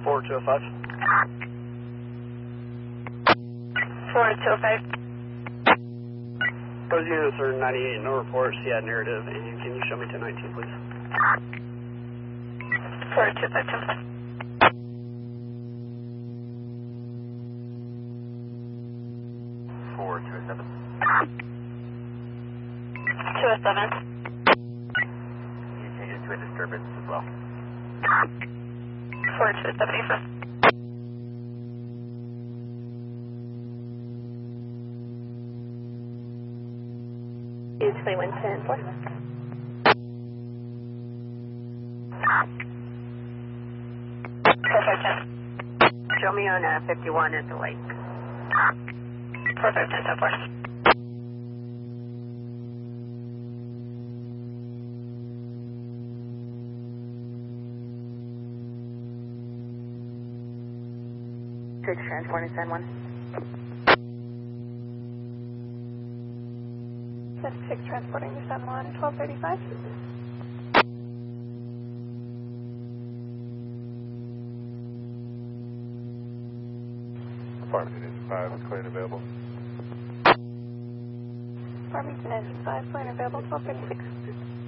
4205. 4205. Those units are 98, no reports, yeah, narrative, and can you show me 1019, please? 4252. 427. 207. You change it to a disturbance as well. 4275. It's 2110 4. Perfect. Show me on 51 at the lake. Perfect. 10 4. Transporting San Juan. 6 transporting to San Juan, 1235. Farmington Engine 5 is clean available. Farmington Engine 5, plane available, 1236.